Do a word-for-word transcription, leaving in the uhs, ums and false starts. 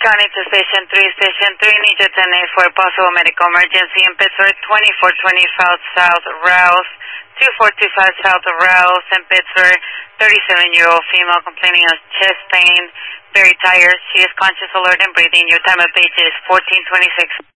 County to Station three. Station three, need you ten eight for a possible medical emergency in Pittsburgh, twenty-four twenty-five South Rouse, two four two five South Rouse in Pittsburgh, thirty-seven-year-old female complaining of chest pain, very tired. She is conscious, alert, and breathing. Your time of page is fourteen twenty-six.